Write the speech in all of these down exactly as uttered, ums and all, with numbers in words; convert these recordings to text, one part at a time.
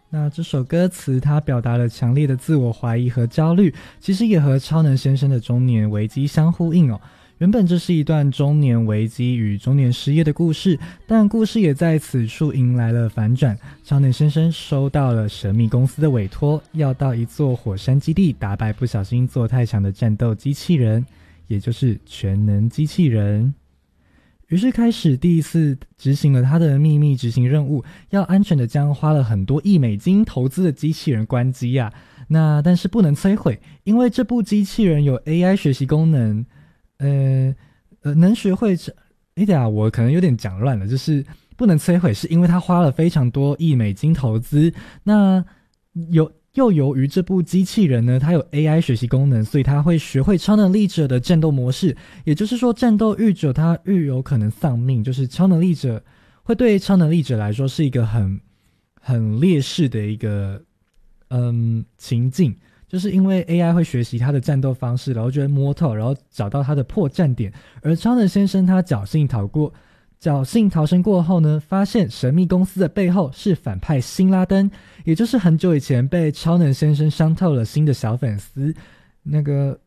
那这首歌词它表达了强烈的自我怀疑和焦虑，其实也和超能先生的中年危机相呼应哦。原本这是一段中年危机与中年失业的故事，但故事也在此处迎来了反转。超能先生收到了神秘公司的委托，要到一座火山基地打败不小心做太强的战斗机器人，也就是全能机器人。于是开始第一次执行了他的秘密执行任务，要安全的将花了很多亿美金投资的机器人关机啊。那但是不能摧毁，因为这部机器人有 A I 学习功能，呃呃，能学会这，哎呀，我可能有点讲乱了，就是不能摧毁，是因为他花了非常多亿美金投资。那有又由于这部机器人呢，它有 A I 学习功能，所以它会学会超能力者的战斗模式。也就是说，战斗愈久，它愈有可能丧命。就是超能力者会对超能力者来说是一个很很劣势的一个嗯情境。就是因为 A I 会学习他的战斗方式，然后就会摸透，然后找到他的破绽点。而超能先生他侥幸逃过，侥幸逃生过后呢，发现神秘公司的背后是反派辛拉登，也就是很久以前被超能先生伤透了心的小粉丝，那个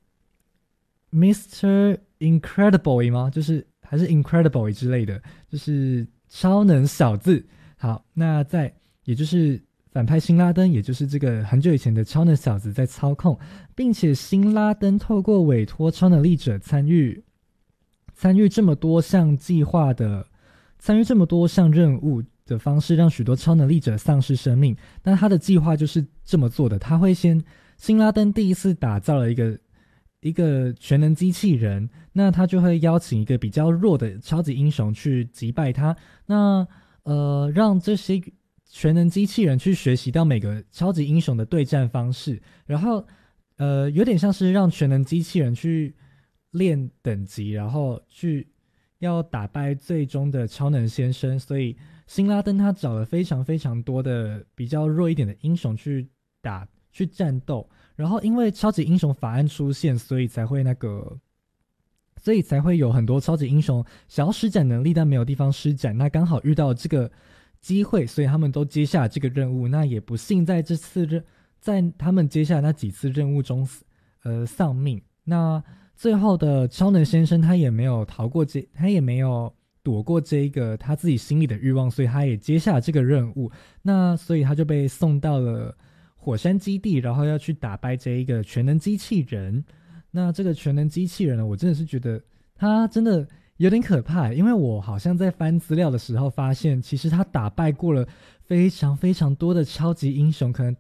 Mister Incredible 吗？就是还是 Incredible 之类的，就是超能小子。好，那在也就是反派辛拉登，也就是这个很久以前的超能小子在操控，并且辛拉登透过委托超能力者参与参与这么多项计划的参与这么多项任务的方式，让许多超能力者丧失生命。但他的计划就是这么做的，他会先辛拉登第一次打造了一个一个全能机器人，那他就会邀请一个比较弱的超级英雄去击败他，那呃让这些全能机器人去学习到每个超级英雄的对战方式，然后呃有点像是让全能机器人去练等级，然后去要打败最终的超能先生。所以辛拉登他找了非常非常多的比较弱一点的英雄去打去战斗，然后因为超级英雄法案出现，所以才会那个所以才会有很多超级英雄想要施展能力但没有地方施展，那刚好遇到这个机会，所以他们都接下了这个任务。那也不幸在这次任在他们接下来那几次任务中呃丧命。那最后的超能先生他也没有逃过这他也没有躲过这一个他自己心里的欲望，所以他也接下了这个任务。那所以他就被送到了火山基地，然后要去打败这一个全能机器人。那这个全能机器人呢，我真的是觉得他真的有点可怕，因为我好像在翻资料的时候发现，其实他打败过了非常非常多的超级英雄，可能